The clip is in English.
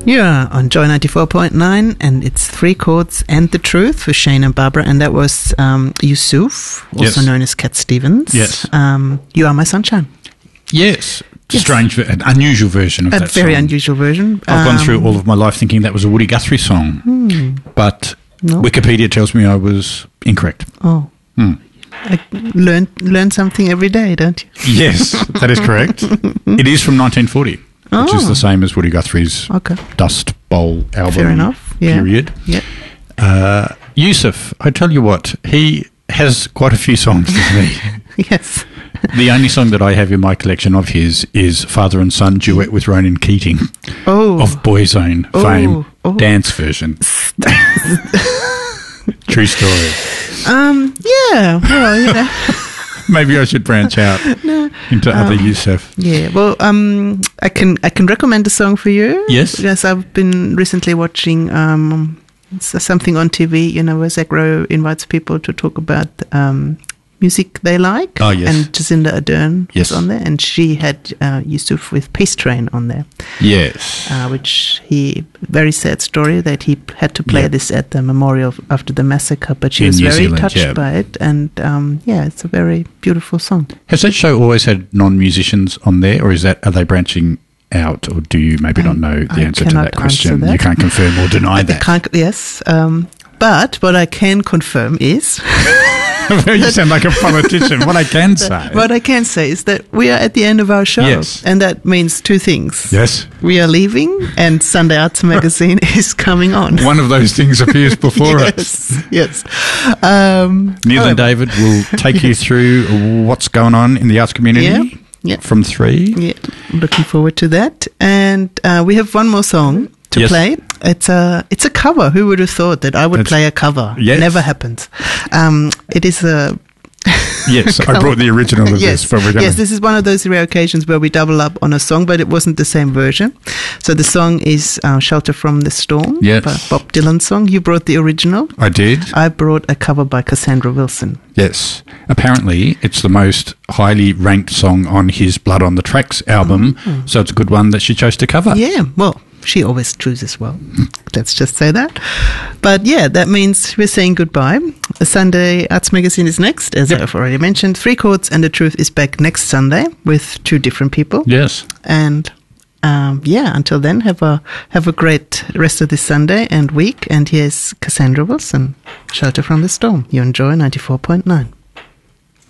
Yeah, on Joy 94.9, and it's Three Chords and the Truth for Shane and Barbara, and that was Yusuf, also known as Cat Stevens. Yes. You Are My Sunshine. Yes. Yes. Strange, an unusual version of that song. A very unusual version. I've gone through all of my life thinking that was a Woody Guthrie song, but Wikipedia tells me I was incorrect. Oh. I learn something every day, don't you? Yes, that is correct. It is from 1940, which is the same as Woody Guthrie's Dust Bowl album. Fair enough. Yeah. Period. Yeah. Yusuf, I tell you what, he has quite a few songs, doesn't he? Yes. The only song that I have in my collection of his is Father and Son duet with Ronan Keating of Boyzone fame, dance version. True story. Yeah, well, you know. Maybe I should branch out into other Yusuf. Yeah, well, I can recommend a song for you. Yes. Yes, I've been recently watching something on TV, you know, where Zach Rowe invites people to talk about music they like. Oh, yes. And Jacinda Ardern was on there, and she had Yusuf with Peace Train on there. Yes. Very sad story that he had to play this at the memorial after the massacre, but she was very touched by it, and it's a very beautiful song. Has that show always had non-musicians on there, or are they branching out, or do you maybe not know the answer to that question? You can't confirm or deny that. Yes, but what I can confirm is... You sound like a politician. What I can say is that we are at the end of our show. Yes. And that means two things. Yes. We are leaving and Sunday Arts Magazine is coming on. One of those things appears before us. Yes. Neil and David will take you through what's going on in the arts community from 3. Yeah, looking forward to that. And we have one more song to play. It's a cover. Who would have thought that I would play a cover? Yes. Never happens. It is a... Yes, I brought the original of this. But yes, this is one of those rare occasions where we double up on a song, but it wasn't the same version. So the song is Shelter from the Storm, Bob Dylan's song. You brought the original. I did. I brought a cover by Cassandra Wilson. Yes. Apparently, it's the most highly ranked song on his Blood on the Tracks album, so it's a good one that she chose to cover. Yeah, well... She always chooses well. Let's just say that. But yeah, that means we're saying goodbye. A Sunday Arts Magazine is next, as I've already mentioned. Three Chords and the Truth is back next Sunday with 2 different people. Yes. And until then, have a great rest of this Sunday and week. And here's Cassandra Wilson, Shelter from the Storm. You enjoy 94.9.